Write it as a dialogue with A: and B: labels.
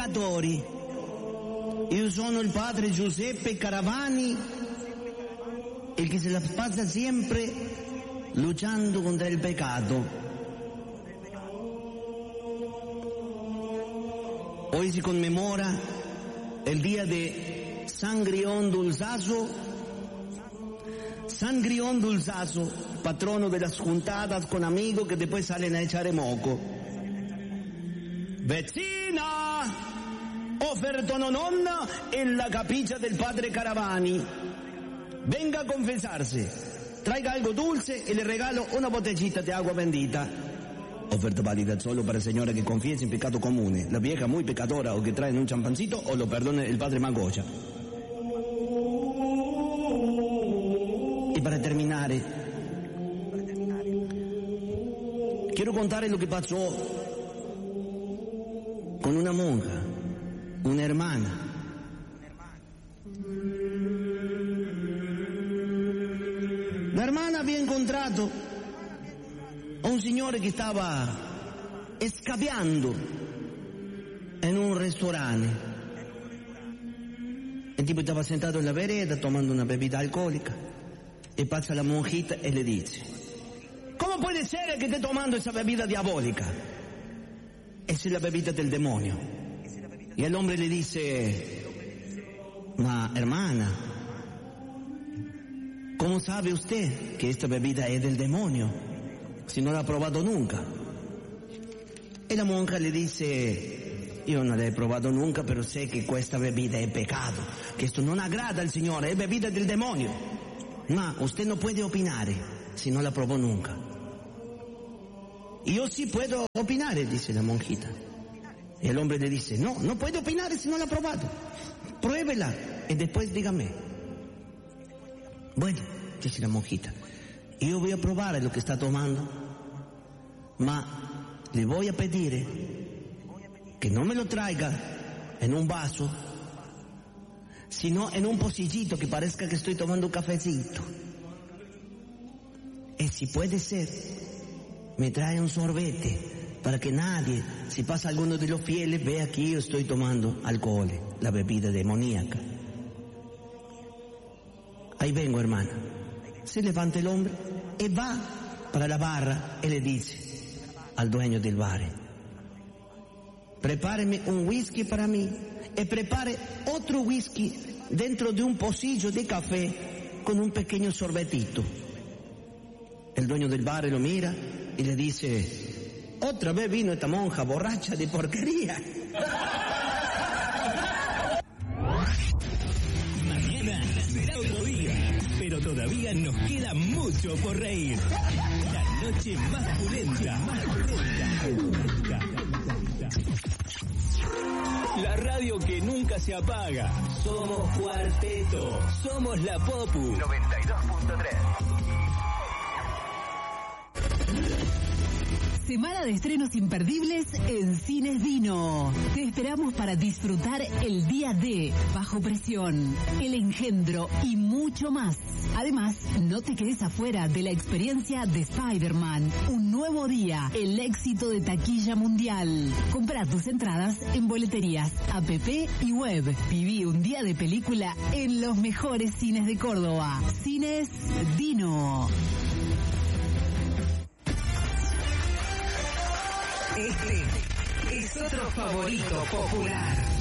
A: peccatori. Io sono il padre Giuseppe Caravani, el que se la pasa siempre luchando contra el pecado. Hoy se conmemora el día de San Grión Dulzazo. San Grión Dulzazo, patrono de las juntadas con amigos que después salen a echar moco. Vecina, ofertono nonna en la capilla del padre Caravani. Venga a confesarse, traiga algo dulce y le regalo una botellita de agua bendita. Oferta válida solo para señora que confiese en pecado común, la vieja muy pecadora o que traen un champancito o lo perdone el padre Magoya. Y para terminar, quiero contarles lo que pasó con una monja, una hermana. La hermana había encontrato a un signore che stava escabeando in un ristorante. El tipo estaba sentado en la vereda tomando una bebida alcohólica y pasa la monjita y le dice: ¿cómo puede ser que esté tomando esa bebida diabólica? Esa es la bebida del demonio. Y el hombre le dice: ma hermana, ¿cómo sabe usted que esta bebida es del demonio si no la ha probado nunca? Y la monja le dice: io non la he probado nunca, pero sé que esta bebida es pecado, que esto no agrada al Señor, es bebida del demonio. Ma usted no puede opinar si no la probó nunca. Y yo sí puedo opinar, dice la monjita. Y el hombre le dice: no, no puede opinar si no la ha probado. Pruébela y después dígame. Bueno, dice la monjita, yo voy a probar lo que está tomando, ma le voy a pedir que no me lo traiga en un vaso, sino en un pocillito que parezca que estoy tomando un cafecito. Y si puede ser, me trae un sorbete para que nadie, si pasa alguno de los fieles, vea que yo estoy tomando alcohol, la bebida demoníaca. Ahí vengo, hermana. Se levanta el hombre y va para la barra y le dice al dueño del bar: prepáreme un whisky para mí y prepare otro whisky dentro de un pocillo de café con un pequeño sorbetito. El dueño del bar lo mira y le dice: otra vez vino esta monja borracha de porquería.
B: Mañana será otro día, pero todavía nos queda mucho por reír. La noche más pulenta. La radio que nunca se apaga. Somos Cuarteto. Somos la Popu 92.3.
C: Semana de estrenos imperdibles en Cines Dino. Te esperamos para disfrutar el día de Bajo Presión, El Engendro y mucho más. Además, no te quedes afuera de la experiencia de Spider-Man, Un Nuevo Día, el éxito de taquilla mundial. Comprá tus entradas en boleterías, app y web. Viví un día de película en los mejores cines de Córdoba. Cines Dino. Este es otro favorito popular.